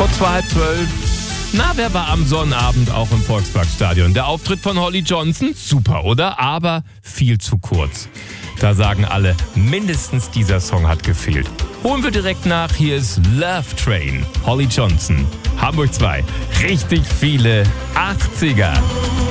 Kurz vor 11:30. Na, wer war am Sonnabend auch im Volksparkstadion? Der Auftritt von Holly Johnson? Super, oder? Aber viel zu kurz. Da sagen alle, mindestens dieser Song hat gefehlt. Holen wir direkt nach. Hier ist Love Train. Holly Johnson. Hamburg 2. Richtig viele 80er.